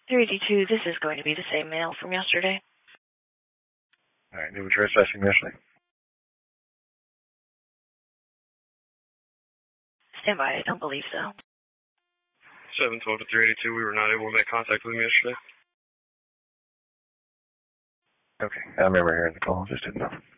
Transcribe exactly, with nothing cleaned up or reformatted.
three eighty-two, this is going to be the same mail from yesterday. All right, did we trespass initially? Stand by, I don't believe so. seven twelve to three eighty-two, we were not able to make contact with him yesterday. Okay, I remember hearing the call, just didn't know.